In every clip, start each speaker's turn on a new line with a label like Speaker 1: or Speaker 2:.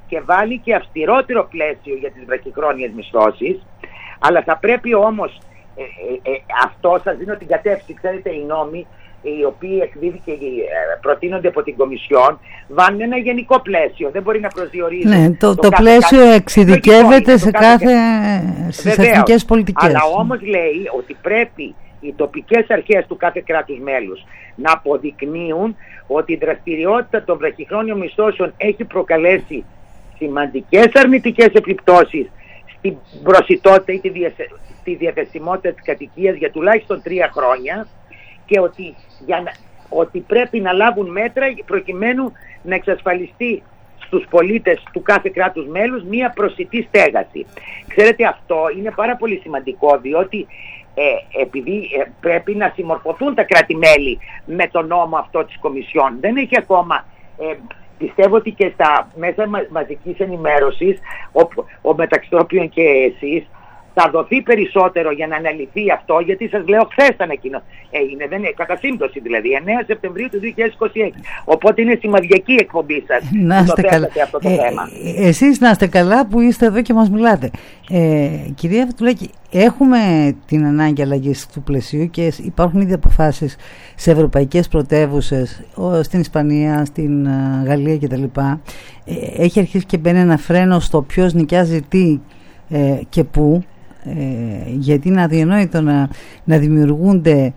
Speaker 1: και βάλει και αυστηρότερο πλαίσιο για τις βραχυχρόνιες μισθώσεις, αλλά θα πρέπει όμως, αυτό σας δίνω την κατεύθυνση, ξέρετε, οι νόμοι οι οποίοι εκδίδει και προτείνονται από την Κομισιόν βάλουν ένα γενικό πλαίσιο, δεν μπορεί να προσδιορίζει.
Speaker 2: Ναι, το πλαίσιο εξειδικεύεται στις εθνικές πολιτικές.
Speaker 1: Αλλά όμως λέει ότι πρέπει οι τοπικές αρχές του κάθε κράτους μέλους να αποδεικνύουν ότι η δραστηριότητα των βραχυχρόνιων μισθώσεων έχει προκαλέσει σημαντικές αρνητικές επιπτώσεις στην προσιτότητα ή τη διαθεσιμότητα της κατοικίας για τουλάχιστον 3 χρόνια και ότι πρέπει να λάβουν μέτρα προκειμένου να εξασφαλιστεί στους πολίτες του κάθε κράτους μέλους μία προσιτή στέγαση. Ξέρετε, αυτό είναι πάρα πολύ σημαντικό, διότι επειδή πρέπει να συμμορφωθούν τα κράτη-μέλη με τον νόμο αυτό της Κομισιόν, δεν έχει ακόμα, πιστεύω ότι και στα μέσα μαζικής ενημέρωσης, μεταξύ των οποίων και εσείς, θα δοθεί περισσότερο για να αναλυθεί αυτό, γιατί σας λέω χθες έγινε, δεν είναι κατά σύμπτωση δηλαδή, 9 Σεπτεμβρίου του 2026. Οπότε είναι σημαντική η εκπομπή σας που θέσατε αυτό το θέμα.
Speaker 2: Εσείς να είστε καλά που είστε εδώ και μας μιλάτε. Κυρία Βιτουλάκη, έχουμε την ανάγκη αλλαγής του πλαισίου και υπάρχουν ήδη αποφάσεις σε ευρωπαϊκές πρωτεύουσες, στην Ισπανία, στην Γαλλία κτλ. Έχει αρχίσει και μπαίνει ένα φρένο στο ποιος νοικιάζει τι και πού, γιατί είναι αδιανόητο να δημιουργούνται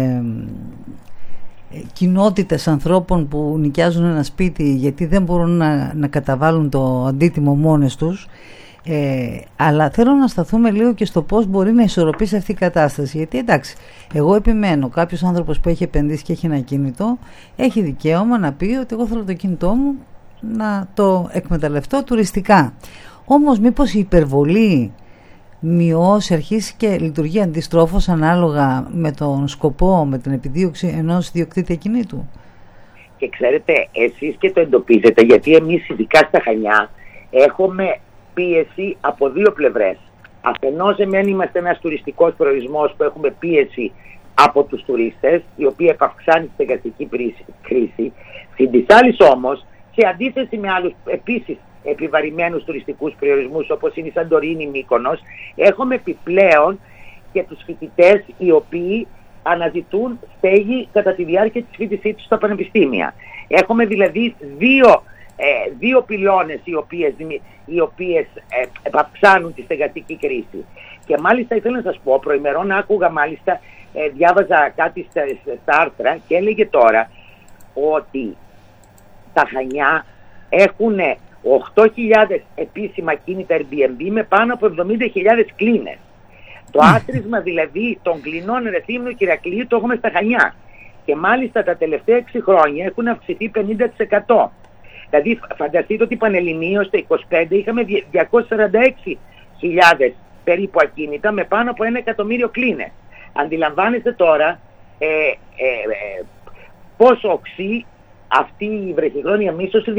Speaker 2: κοινότητες ανθρώπων που νοικιάζουν ένα σπίτι γιατί δεν μπορούν να καταβάλουν το αντίτιμο μόνες τους, αλλά θέλω να σταθούμε λίγο και στο πώς μπορεί να ισορροπήσει αυτή η κατάσταση, γιατί εντάξει, εγώ επιμένω, κάποιος άνθρωπος που έχει επενδύσει και έχει ένα κίνητο έχει δικαίωμα να πει ότι εγώ θέλω το κίνητό μου να το εκμεταλλευτώ τουριστικά. Όμως μήπως η υπερβολή μειώσει, αρχίσει και λειτουργεί αντιστρόφως ανάλογα με τον σκοπό, με την επιδίωξη ενός ιδιοκτήτη ακινήτου?
Speaker 1: Και ξέρετε, εσείς και το εντοπίζετε, γιατί εμείς ειδικά στα Χανιά έχουμε πίεση από δύο πλευρές. Αφενός είμαστε ένας τουριστικός προορισμός που έχουμε πίεση από τους τουρίστες, οι οποίοι επαυξάνει τη στεγαστική κρίση. Συν της άλλης όμως, σε αντίθεση με άλλους επίσης επιβαρημένους τουριστικούς προορισμούς όπως είναι η Σαντορίνη, η Μύκονος, έχουμε επιπλέον και τους φοιτητές οι οποίοι αναζητούν στέγη κατά τη διάρκεια της φοιτησής τους στα πανεπιστήμια. Έχουμε δηλαδή δύο πυλώνες οι οποίες επαυξάνουν τη στεγαστική κρίση. Και μάλιστα ήθελα να σας πω, προημερών άκουγα μάλιστα, διάβαζα κάτι στα άρθρα και έλεγε τώρα ότι τα Χανιά έχουν 8.000 επίσημα κίνητα Airbnb με πάνω από 70.000 κλίνες. Το άθροισμα δηλαδή των κλινών Ρεθύμνου και Ηρακλείου το έχουμε στα Χανιά. Και μάλιστα τα τελευταία 6 χρόνια έχουν αυξηθεί 50%. Δηλαδή φανταστείτε ότι πανελληνίως το 25 είχαμε 246.000 περίπου ακίνητα με πάνω από 1 εκατομμύριο κλίνες. Αντιλαμβάνεστε τώρα πόσο οξύ αυτή η βραχυχρόνια μίσθωση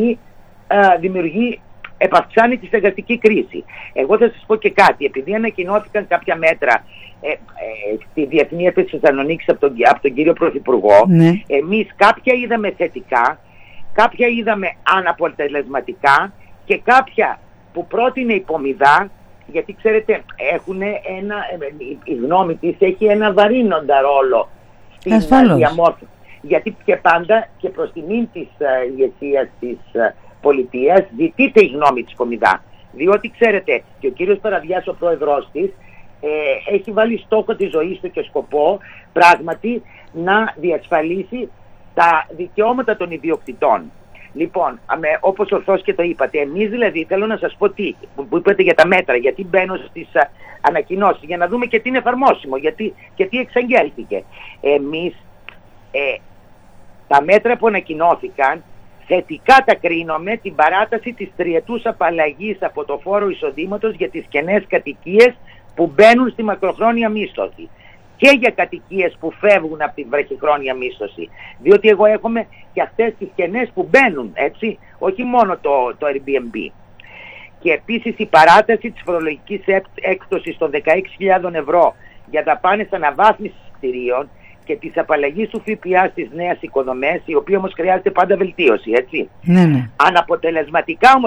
Speaker 1: επαυξάνει τη στεγαστική κρίση. Εγώ θα σας πω και κάτι, επειδή ανακοινώθηκαν κάποια μέτρα στη Διεθνή Έκθεση Θεσσαλονίκης από τον κύριο Πρωθυπουργό,
Speaker 2: ναι. Εμείς
Speaker 1: κάποια είδαμε θετικά, κάποια είδαμε αναποτελεσματικά και κάποια που πρότεινε υπομιδά, γιατί ξέρετε η γνώμη της έχει ένα βαρύνοντα ρόλο στην διαμόρφωση. Γιατί και πάντα και προς τιμήν της ηγεσίας της πολιτείας ζητείται η γνώμη της Κομιδά. Διότι ξέρετε και ο κύριος Παραδιάς, ο πρόεδρος της, έχει βάλει στόχο τη ζωής του και σκοπό πράγματι να διασφαλίσει τα δικαιώματα των ιδιοκτητών. Λοιπόν, όπως ορθώς και το είπατε, εμείς δηλαδή, θέλω να σας πω που είπατε για τα μέτρα, γιατί μπαίνω στις ανακοινώσεις, για να δούμε και τι είναι εφαρμόσιμο, και τι εξαγγέλθηκε. Εμείς τα μέτρα που ανακοινώθηκαν θετικά τα κρίνουμε την παράταση της τριετούς απαλλαγής από το φόρο εισοδήματος για τις κενές κατοικίες που μπαίνουν στη μακροχρόνια μίσθωση και για κατοικίες που φεύγουν από τη βραχυχρόνια μίσθωση. Διότι εγώ έχουμε και αυτές τις κενές που μπαίνουν, έτσι, όχι μόνο το Airbnb. Και επίσης η παράταση της φορολογικής έκπτωσης των 16.000 ευρώ για δαπάνες αναβάθμισης κτηρίων και της απαλλαγής του ΦΠΑ στις νέες οικοδομές, η οποία όμως χρειάζεται πάντα βελτίωση, έτσι.
Speaker 2: Ναι.
Speaker 1: Αναποτελεσματικά όμως